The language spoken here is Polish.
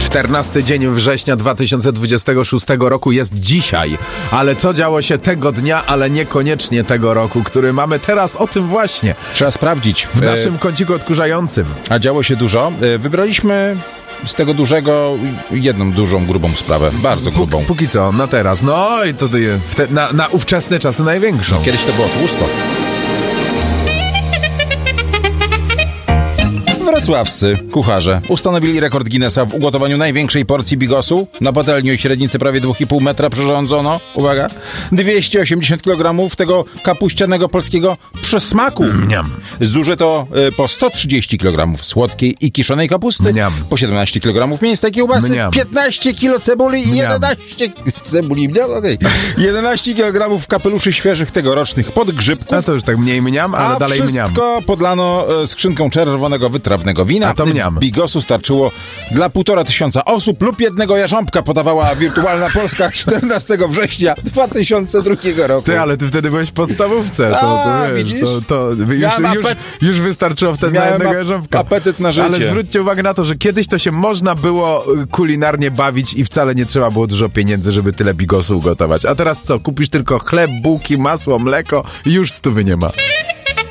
14 dzień września 2026 roku jest dzisiaj. Ale co działo się tego dnia, ale niekoniecznie tego roku, który mamy teraz, o tym właśnie. Trzeba sprawdzić. W naszym kąciku odkurzającym. A działo się dużo. Wybraliśmy z tego dużego jedną dużą, grubą sprawę. Bardzo grubą. Póki co, na teraz. No i to na ówczesne czasy największą. Kiedyś to było tłusto. Wrocławscy kucharze ustanowili rekord Guinnessa w ugotowaniu największej porcji bigosu. Na patelni o średnicy prawie 2,5 metra przyrządzono, uwaga, 280 kg tego kapuścianego polskiego przysmaku. Zużyto po 130 kg słodkiej i kiszonej kapusty, po 17 kg mięsa i kiełbasy, 15 kg cebuli i 11 kg kapeluszy świeżych tegorocznych podgrzybków. A to już tak mniej mniam, ale a dalej mniam. Wszystko podlano skrzynką czerwonego wytrawnego wina. A to mniam. Bigosu starczyło dla 1500 osób lub jednego jarząbka, podawała Wirtualna Polska 14 września 2002 roku. Ty, ale ty wtedy byłeś w podstawówce. Widzisz? Już wystarczyło wtedy na jednego jarząbka. Apetyt na życie. Ale zwróćcie uwagę na to, że kiedyś to się można było kulinarnie bawić i wcale nie trzeba było dużo pieniędzy, żeby tyle bigosu ugotować. A teraz co? Kupisz tylko chleb, bułki, masło, mleko i już 100 nie ma.